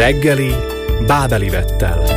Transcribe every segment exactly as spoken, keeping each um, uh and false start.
Reggeli Bábeli Vettel.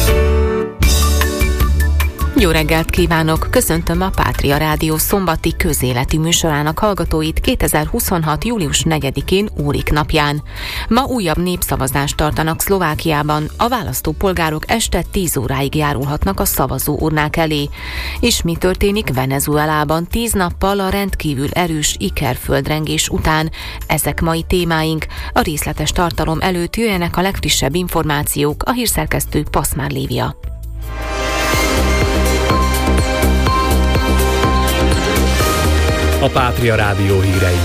Jó reggelt kívánok! Köszöntöm a Pátria Rádió szombati közéleti műsorának hallgatóit kétezer-huszonhat. július negyedikén Úrik napján. Ma újabb népszavazást tartanak Szlovákiában. A választópolgárok este tíz óráig járulhatnak a szavazóurnák elé. És mi történik Venezuelában tíz nappal a rendkívül erős ikerföldrengés után? Ezek mai témáink. A részletes tartalom előtt jöjjenek a legfrissebb információk, a hírszerkesztő Paszmár Lívia. A Pátria Rádió hírei.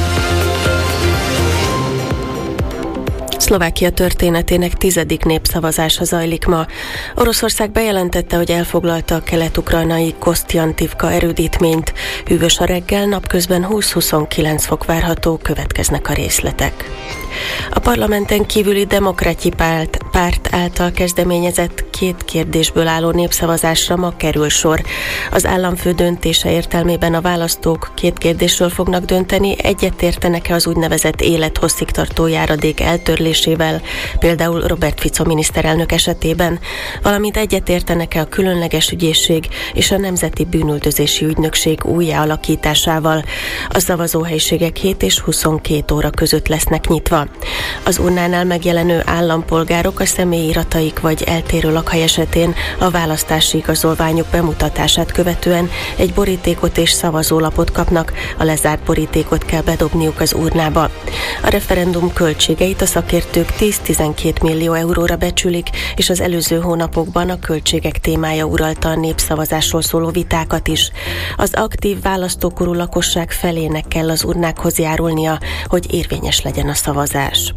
Szlovákia történetének tizedik népszavazása zajlik ma. Oroszország bejelentette, hogy elfoglalta a kelet-ukrajnai Kosztjantivka erődítményt. Hűvös a reggel, napközben húsz-huszonkilenc fok várható, következnek a részletek. A parlamenten kívüli Demokrati párt, párt által kezdeményezett két kérdésből álló népszavazásra ma kerül sor. Az államfő döntése értelmében a választók két kérdésről fognak dönteni, egyetértenek-e az úgynevezett élethosszígtartó járadék eltörlésével, például Robert Fico miniszterelnök esetében, valamint egyetértenek-e a különleges ügyészség és a Nemzeti Bűnüldözési Ügynökség újjáalakításával. A szavazóhelyiségek hét és huszonkét óra között lesznek nyitva. Az urnánál megjelenő állampolgárok a személyirataik vagy eltérő lakhely esetén a választási igazolványuk bemutatását követően egy borítékot és szavazólapot kapnak, a lezárt borítékot kell bedobniuk az urnába. A referendum költségeit a szakértők tíz-tizenkét millió euróra becsülik, és az előző hónapokban a költségek témája uralta a népszavazásról szóló vitákat is. Az aktív választókorú lakosság felének kell az urnákhoz járulnia, hogy érvényes legyen a szavazás.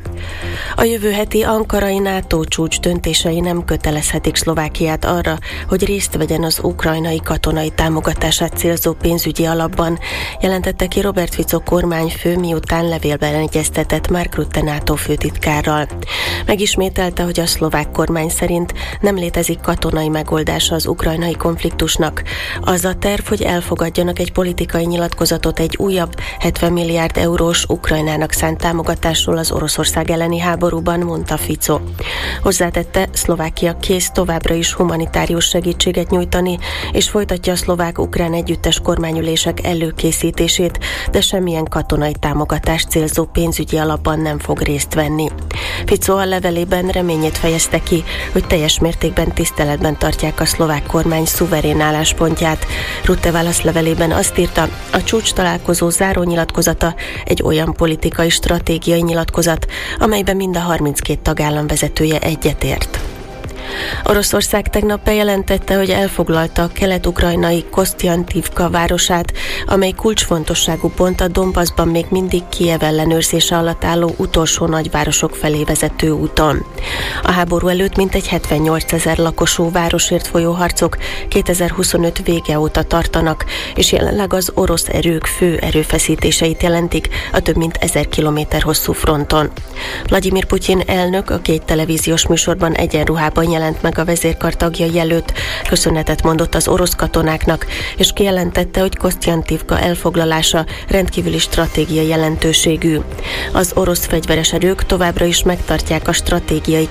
A jövő heti ankarai NATO csúcs döntései nem kötelezhetik Szlovákiát arra, hogy részt vegyen az ukrajnai katonai támogatását célzó pénzügyi alapban, jelentette ki Robert Fico kormányfő, miután levélben egyeztetett Mark Rutte NATO főtitkárral. Megismételte, hogy a szlovák kormány szerint nem létezik katonai megoldása az ukrajnai konfliktusnak. Az a terv, hogy elfogadjanak egy politikai nyilatkozatot egy újabb hetven milliárd eurós Ukrajnának szánt támogatásról az Oroszország elleni háborúban, mondta Fico. Hozzátette, Szlovákia kész továbbra is humanitárius segítséget nyújtani, és folytatja a szlovák-ukrán együttes kormányülések előkészítését, de semmilyen katonai támogatást célzó pénzügyi alapban nem fog részt venni. Fico a levelében reményét fejezte ki, hogy teljes mértékben tiszteletben tartják a szlovák kormány szuverén álláspontját. Rutte válaszlevelében azt írta, a csúcs találkozó zárónyilatkozata egy olyan politikai stratégiai nyilatkozat, amelyben mind a harminckét tagállam vezetője egyetért. Oroszország tegnap bejelentette, hogy elfoglalta a kelet-ukrajnai Kosztjantivka városát, amely kulcsfontosságú pont a Donbaszban még mindig Kijev ellenőrzése alatt álló utolsó nagyvárosok felé vezető úton. A háború előtt mintegy hetvennyolcezer lakosú városért folyó harcok kétezer-huszonöt vége óta tartanak, és jelenleg az orosz erők fő erőfeszítéseit jelentik a több mint ezer kilométer hosszú fronton. Vladimir Putyin elnök a két televíziós műsorban egyenruhában jelent meg a vezérkar tagjai előtt, köszönetet mondott az orosz katonáknak, és kijelentette, hogy Kosztjantivka elfoglalása rendkívüli stratégiai jelentőségű. Az orosz fegyveres erők továbbra is megtartják a stratégiai